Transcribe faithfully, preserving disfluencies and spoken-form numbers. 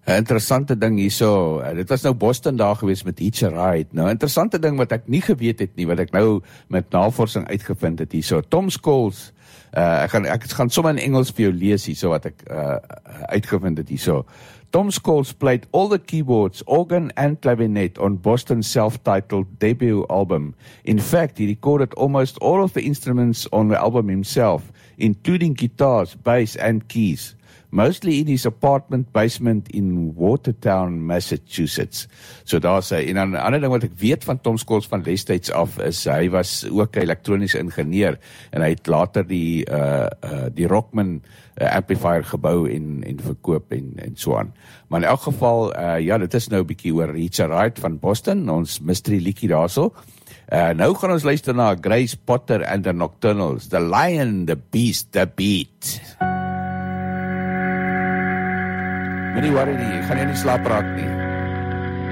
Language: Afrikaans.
'n interessante ding hierso, dit was nou Boston daar gewees met Hitch a Ride. Nou, 'n interessante ding wat ek nie geweet het nie, wat ek nou met navorsing uitgevind het hierso. Tom Scholes, uh, ek gaan ek gaan sommer in Engels vir jou lees hierso wat ek uh, uitgevind het hierso. Tom Scholes played all the keyboards, organ and clarinet on Boston's self-titled debut album. In fact, he recorded almost all of the instruments on the album himself, including guitars, bass and keys. Mostly in his apartment basement in Watertown, Massachusetts. So daar sê, en dan 'n ander ding wat ek weet van Tom Scholes van destyds af, is hy was ook 'n elektroniese ingenieur, en hy het later die uh, uh, die Rockman uh, amplifier gebou en, en verkoop en, en so aan. Maar in elk geval, uh, ja, dit is nou 'n bietjie oor Hitch a Ride van Boston, ons mystery liedjie daarso. Uh, nou gaan ons luister na Grace Potter and the Nocturnals, The Lion, the Beast, the Beat. Moenie worry nie, ek gaan jy nie slaap raak nie.